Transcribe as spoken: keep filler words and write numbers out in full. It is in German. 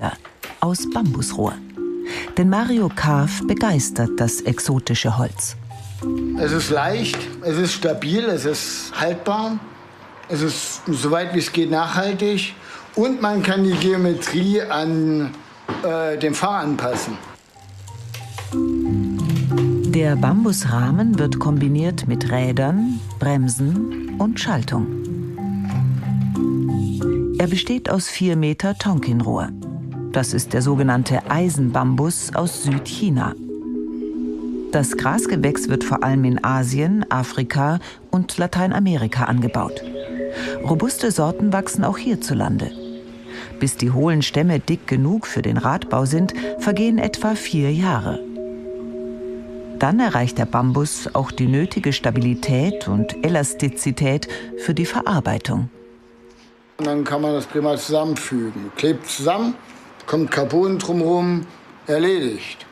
Fahrräder aus Bambusrohr. Denn Mario Kaaf begeistert das exotische Holz. Es ist leicht, es ist stabil, es ist haltbar, es ist soweit wie es geht nachhaltig und man kann die Geometrie an äh, den Fahr anpassen. Der Bambusrahmen wird kombiniert mit Rädern, Bremsen und Schaltung. Er besteht aus vier Meter Tonkinrohr. Das ist der sogenannte Eisenbambus aus Südchina. Das Grasgewächs wird vor allem in Asien, Afrika und Lateinamerika angebaut. Robuste Sorten wachsen auch hierzulande. Bis die hohlen Stämme dick genug für den Radbau sind, vergehen etwa vier Jahre. Dann erreicht der Bambus auch die nötige Stabilität und Elastizität für die Verarbeitung. Und dann kann man das prima zusammenfügen. Klebt zusammen, kommt Carbon drumherum, erledigt.